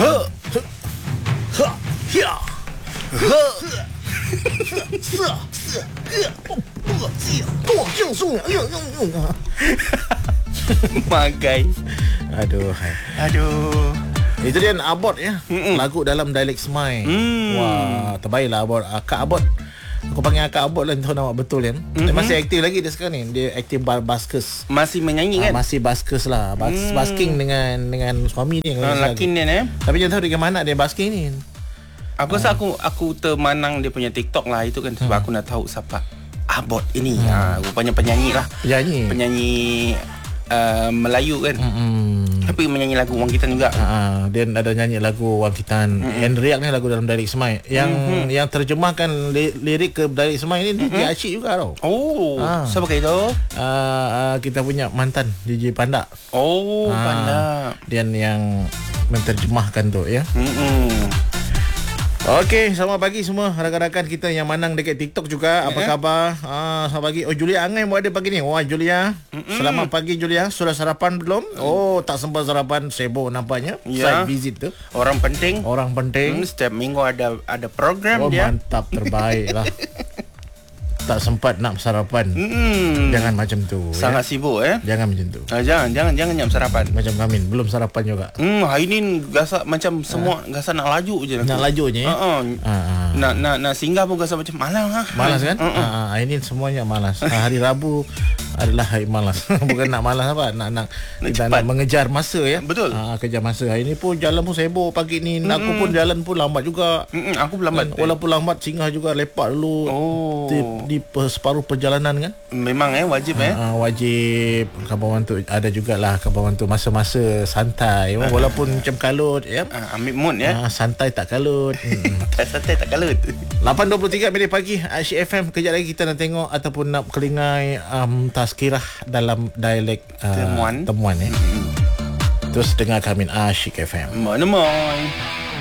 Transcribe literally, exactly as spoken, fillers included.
Ha. Ha. Ya. Ha. Sa. Sa. Ge. Bu. Ji. Tuo jing song. Yo yo yo. Magai. Aduh. Hai. Aduh. Itu dia Abot ya. Mm-mm. Lagu dalam dialek Semai. Mm. Wah, terbaiklah Abot. Kak Abot. Aku panggil Kak Abot lah, tahu nama betul kan. Mm-hmm. Dia masih aktif lagi dia sekarang ni. Dia aktif baskers. Masih menyanyi kan? Ah, masih baskers lah. Bas, mm. Basking dengan dengan suami dia. Ah, laki dia eh. Tapi jangan tahu dia mana dia basking ni. Aku rasa aku aku termanang dia punya TikTok lah. Itu kan sebab hmm. aku nak tahu siapa Abot ini. Hmm. Ha, rupanya penyanyi lah. Penyanyi. Penyanyi uh, Melayu kan. Hmm. Tapi menyanyi lagu Wangkitan juga. Ha, dia ada nyanyi lagu Wangkitan. Hmm. And riak ni lagu dalam dialek Semai. Yang hmm. yang terjemahkan li, lirik ke dialek Semai ni hmm. D J Acik juga tau. Oh, ha. Siapa kata itu? Uh, uh, kita punya mantan D J Panda. Oh, ha. Panda. Dia yang menterjemahkan tu ya. Hmm. Okey, selamat pagi semua rakan-rakan kita yang manang dekat TikTok juga. Apa eh? khabar? Ah, selamat pagi. Oh, Julia Angai mau ada pagi ni. Wah, Julia. Mm-mm. Selamat pagi Julia. Sudah sarapan belum? Oh, tak sempat sarapan, sibuk nampaknya. Ya. Side visit tu. Orang penting. Orang penting. Hmm, setiap minggu ada ada program oh, dia. Oh, mantap, terbaik lah. Tak sempat nak sarapan. Mm-mm. Jangan macam tu. Sangat ya? sibuk eh. Jangan macam tu. Ah, jangan, jangan, jangan nyam sarapan. Macam kami belum sarapan juga. Hmm, hari ni gasak macam semua ha? gasak nak laju je. Nak laju je. Uh-uh. Uh-uh. Nak nak nak singgah pun gasak macam malas lah. Malas kan? Uh-uh. Uh-uh. Hari ni semuanya malas. Hari Rabu adalah hari malas. Bukan nak malas apa, nak nak, nak kita cepat. Nak mengejar masa ya. Betul. Ha, kejar masa. Hari ni pun jalan pun sibuk pagi ni. Mm-mm. Aku pun jalan pun lambat juga. Mm-mm. Aku pun lambat. Dan, walaupun lambat singgah juga lepak dulu. Oh. Di, di separuh perjalanan kan. Memang eh wajib eh. Ha, wajib. Kawan tu ada jugalah kawan tu masa-masa santai. Uh-huh. Walaupun macam kalut ya. Uh, ambil mood ya. Ha, santai tak kalut. santai tak kalut. lapan dua puluh tiga minit pagi Asyik F M. Kejap lagi kita nak tengok ataupun nak kelingai um, tazkirah dalam dialek uh, temuan temuan ya. Mm-hmm. Terus dengar kami Asyik F M. Mana-mana.